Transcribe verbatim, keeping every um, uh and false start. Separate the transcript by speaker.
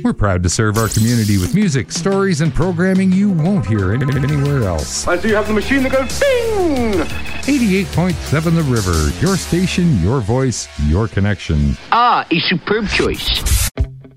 Speaker 1: We're proud to serve our community with music, stories, and programming you won't hear any- anywhere else.
Speaker 2: I see you have the machine that goes bing!
Speaker 1: eighty-eight point seven The River, your station, your voice, your connection.
Speaker 3: Ah, a superb choice.